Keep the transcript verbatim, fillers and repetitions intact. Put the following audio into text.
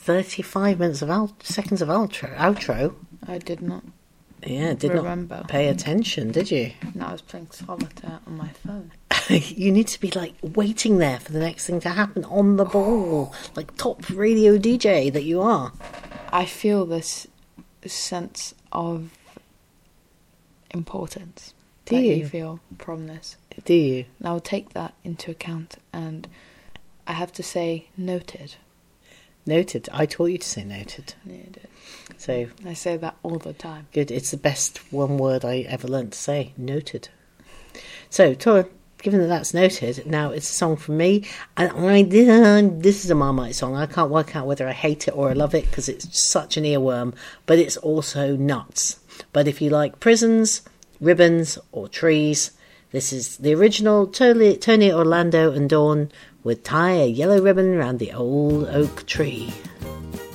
thirty-five minutes of out- seconds of outro. Outro. I did not. Yeah, did remember. not pay attention, did you? No, I was playing solitaire on my phone. You need to be like waiting there for the next thing to happen on the ball, like top radio D J that you are. I feel this sense of importance Do that you? you feel from this. Do you? And I'll take that into account, and I have to say noted. Noted. I taught you to say noted. Yeah, I did. So I say that all the time. good. It's the best one word I ever learnt to say. Noted. So, Tora, given that that's noted, now it's a song from me. And I did. This is a Marmite song. I can't work out whether I hate it or I love it because it's such an earworm, but it's also nuts. But if you like prisons, ribbons, or trees, this is the original Tony, Tony Orlando and Dawn with Tie a Yellow Ribbon Round the Old Oak Tree.